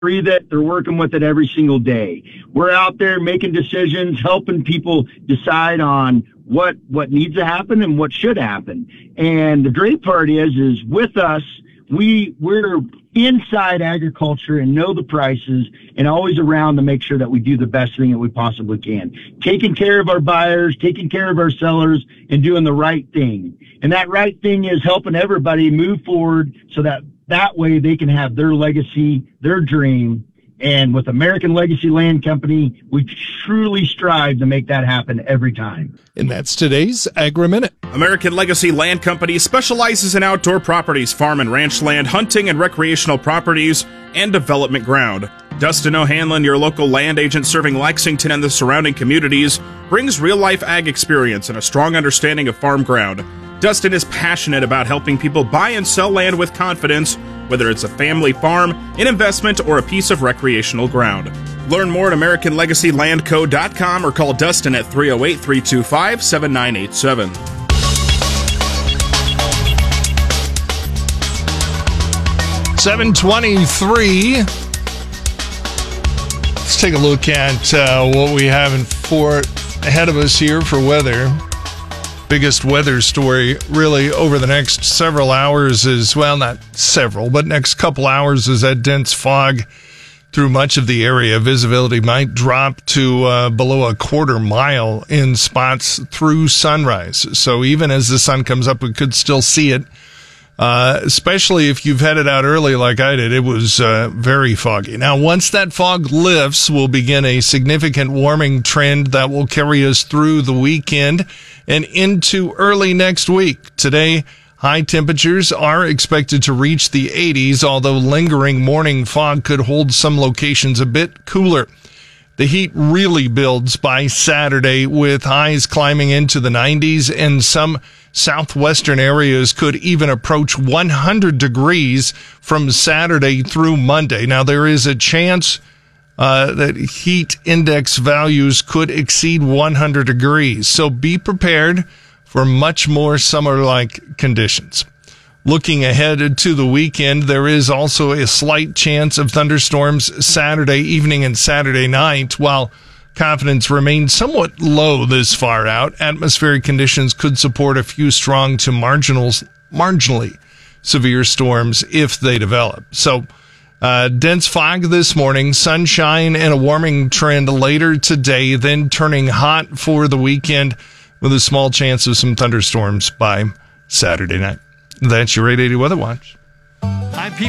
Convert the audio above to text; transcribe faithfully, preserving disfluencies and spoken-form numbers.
breathe it. They're working with it every single day. We're out there making decisions, helping people decide on what, what needs to happen and what should happen. And the great part is, is with us, we, we're inside agriculture and know the prices and always around to make sure that we do the best thing that we possibly can. Taking care of our buyers, taking care of our sellers, and doing the right thing. And that right thing is helping everybody move forward so that that way they can have their legacy, their dream. And with American Legacy Land Company, we truly strive to make that happen every time. And that's today's Agri-Minute. American Legacy Land Company specializes in outdoor properties, farm and ranch land, hunting and recreational properties, and development ground. Dustin O'Hanlon, your local land agent serving Lexington and the surrounding communities, brings real-life ag experience and a strong understanding of farm ground. Dustin is passionate about helping people buy and sell land with confidence, whether it's a family farm, an investment, or a piece of recreational ground. Learn more at American Legacy Land Co dot com or call Dustin at three oh eight, three two five, seven nine eight seven. seven twenty-three. Let's take a look at uh, what we have in for ahead of us here for weather. Biggest weather story really over the next several hours is, well, not several, but next couple hours is that dense fog through much of the area. Visibility might drop to uh, below a quarter mile in spots through sunrise. So even as the sun comes up, we could still see it. Uh, especially if you've headed out early like I did, it was uh, very foggy. Now, once that fog lifts, we'll begin a significant warming trend that will carry us through the weekend and into early next week. Today, high temperatures are expected to reach the eighties, although lingering morning fog could hold some locations a bit cooler. The heat really builds by Saturday, with highs climbing into the nineties, and some southwestern areas could even approach one hundred degrees from Saturday through Monday. Now, there is a chance uh, that heat index values could exceed one hundred degrees, so be prepared for much more summer-like conditions. Looking ahead to the weekend, there is also a slight chance of thunderstorms Saturday evening and Saturday night. While confidence remains somewhat low this far out, atmospheric conditions could support a few strong to marginal, marginally severe storms if they develop. So, uh, dense fog this morning, sunshine and a warming trend later today, then turning hot for the weekend with a small chance of some thunderstorms by Saturday night. That's your eight eighty Weather Watch. I P